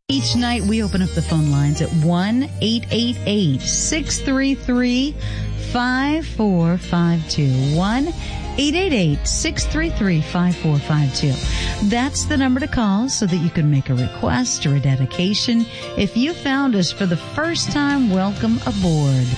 Each night we open up the phone lines at 1-888-633-5452. 1-888-633-5452. That's the number to call so that you can make a request or a dedication. If you found us for the first time, welcome aboard.